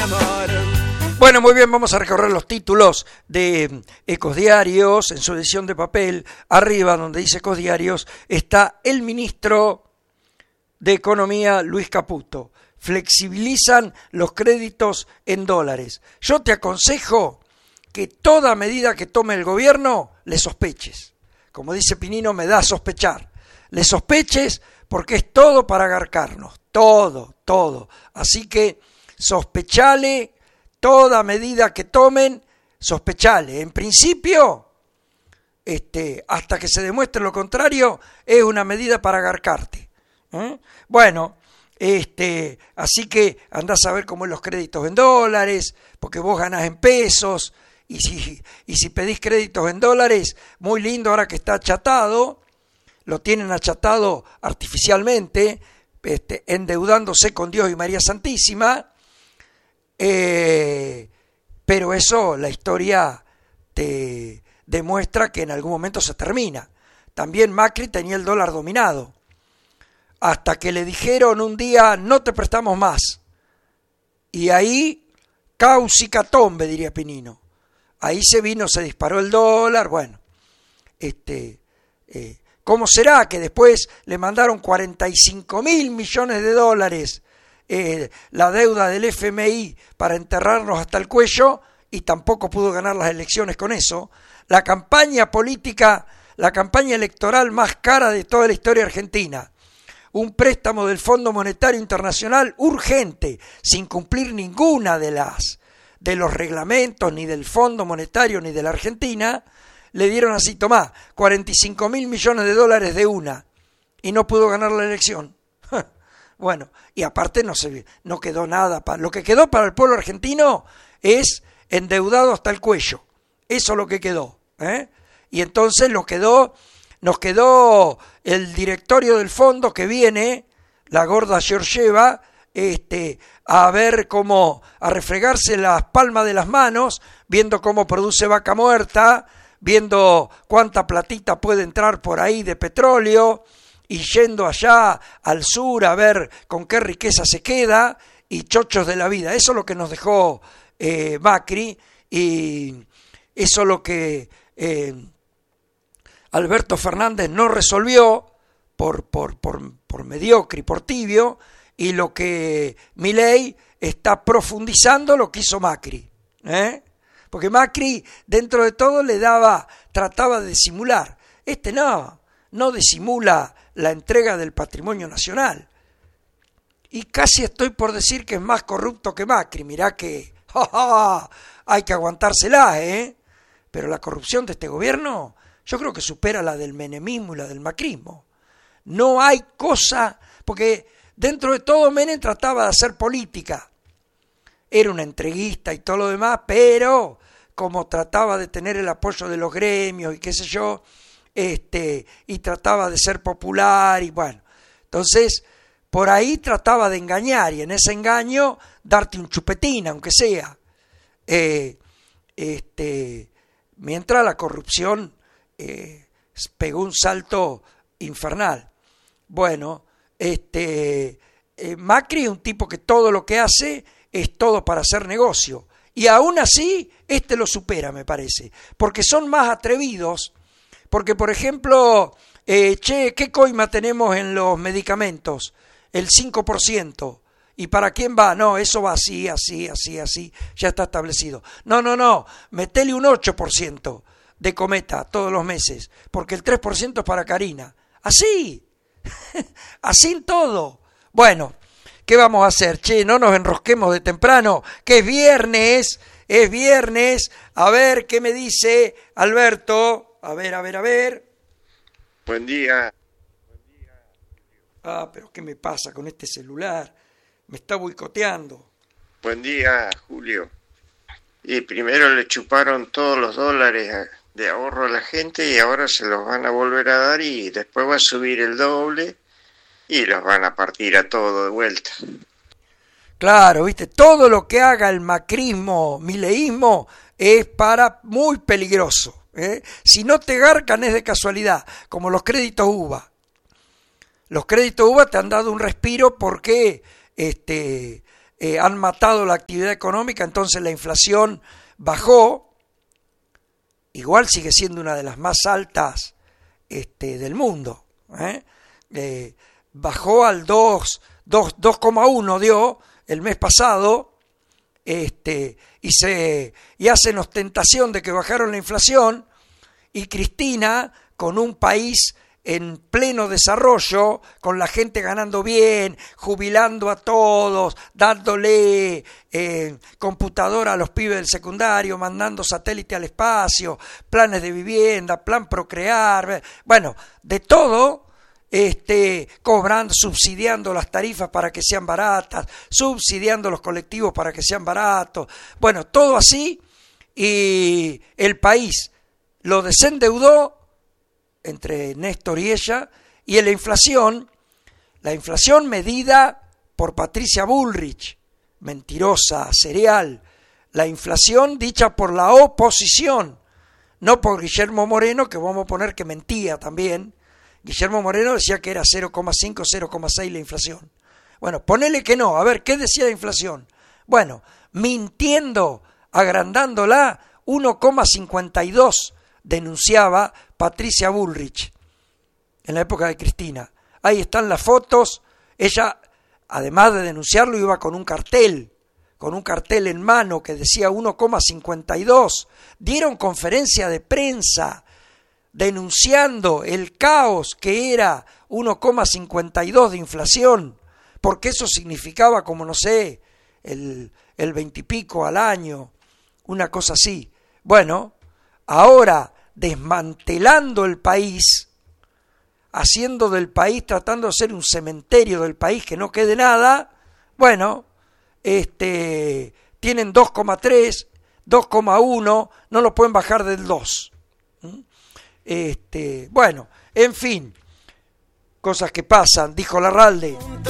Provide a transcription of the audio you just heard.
Bueno, muy bien, vamos a recorrer los títulos de Ecos Diarios en su edición de papel. Arriba, donde dice Ecos Diarios, está el ministro de Economía, Luis Caputo. Flexibilizan los créditos en dólares. Yo te aconsejo que toda medida que tome el gobierno le sospeches. Como dice Pinino, me da a sospechar. Le sospeches porque es todo para agarcarnos. Todo. Así que sospechale. Toda medida que tomen, sospechale. En principio, hasta que se demuestre lo contrario, es una medida para agarcarte. Bueno, así que andás a ver cómo es los créditos en dólares, porque vos ganás en pesos, y si pedís créditos en dólares, muy lindo ahora que está achatado, lo tienen achatado artificialmente, endeudándose con Dios y María Santísima. Pero eso, la historia te demuestra que en algún momento se termina. También Macri tenía el dólar dominado, hasta que le dijeron un día, no te prestamos más. Y ahí, caos y catombe, diría Pinino. Ahí se disparó el dólar. Bueno, ¿cómo será que después le mandaron 45.000 millones de dólares la deuda del FMI para enterrarnos hasta el cuello, y tampoco pudo ganar las elecciones con eso? La campaña política, la campaña electoral más cara de toda la historia argentina. Un préstamo del Fondo Monetario Internacional urgente, sin cumplir ninguna de los reglamentos, ni del Fondo Monetario, ni de la Argentina. Le dieron así, tomá, 45.000 millones de dólares de una, y no pudo ganar la elección. Bueno, y aparte no quedó nada. Lo que quedó para el pueblo argentino es endeudado hasta el cuello. Eso es lo que quedó. Y entonces nos quedó el directorio del fondo que viene, la gorda Georgieva, a refregarse las palmas de las manos, viendo cómo produce vaca muerta, viendo cuánta platita puede entrar por ahí de petróleo, y yendo allá al sur a ver con qué riqueza se queda, y chochos de la vida. Eso es lo que nos dejó Macri, y eso es lo que Alberto Fernández no resolvió por mediocre y por tibio, y lo que Milei está profundizando lo que hizo Macri. Porque Macri, dentro de todo, trataba de disimular. No disimula la entrega del patrimonio nacional. Y casi estoy por decir que es más corrupto que Macri. Mirá que hay que aguantársela, Pero la corrupción de este gobierno, yo creo que supera la del menemismo y la del macrismo. No hay cosa, porque dentro de todo Menem trataba de hacer política. Era un entreguista y todo lo demás, pero como trataba de tener el apoyo de los gremios y qué sé yo, y trataba de ser popular, y bueno, entonces por ahí trataba de engañar, y en ese engaño darte un chupetín, aunque sea, mientras la corrupción pegó un salto infernal. Bueno, Macri es un tipo que todo lo que hace es todo para hacer negocio, y aún así lo supera, me parece, porque son más atrevidos. Porque, por ejemplo, ¿qué coima tenemos en los medicamentos? El 5%. ¿Y para quién va? No, eso va así, ya está establecido. No, metele un 8% de Cometa todos los meses, porque el 3% es para Karina. Así, así en todo. Bueno, ¿qué vamos a hacer? No nos enrosquemos de temprano, que es viernes. A ver, ¿qué me dice Alberto? A ver. Buen día. Pero ¿qué me pasa con este celular? Me está boicoteando. Buen día, Julio. Y primero le chuparon todos los dólares de ahorro a la gente, y ahora se los van a volver a dar, y después va a subir el doble y los van a partir a todo de vuelta. Claro, viste, todo lo que haga el macrismo, mileísmo, es muy peligroso. Si no te garcan es de casualidad, como los créditos UVA. Los créditos UVA te han dado un respiro porque han matado la actividad económica, entonces la inflación bajó, igual sigue siendo una de las más altas del mundo, bajó al 2,1 dio el mes pasado, y hacen ostentación de que bajaron la inflación, y Cristina, con un país en pleno desarrollo, con la gente ganando bien, jubilando a todos, dándole computadora a los pibes del secundario, mandando satélite al espacio, planes de vivienda, plan Procrear, bueno, de todo, cobrando, subsidiando las tarifas para que sean baratas, subsidiando los colectivos para que sean baratos, bueno, todo así, y el país lo desendeudó entre Néstor y ella, y en la inflación medida por Patricia Bullrich, mentirosa, serial, la inflación dicha por la oposición, no por Guillermo Moreno, que vamos a poner que mentía también. Guillermo Moreno decía que era 0,5, 0,6 la inflación. Bueno, ponele que no, a ver, ¿qué decía la inflación? Bueno, mintiendo, agrandándola, 1,52 denunciaba Patricia Bullrich en la época de Cristina. Ahí están las fotos. Ella, además de denunciarlo, iba con un cartel en mano que decía 1,52. Dieron conferencia de prensa denunciando el caos que era 1,52 de inflación, porque eso significaba, como no sé, el 20 y pico al año, una cosa así. Bueno, ahora desmantelando el país, haciendo del país, tratando de ser un cementerio del país, que no quede nada, bueno, tienen 2,3, 2,1, no lo pueden bajar del 2. Bueno, en fin, cosas que pasan, dijo Larralde.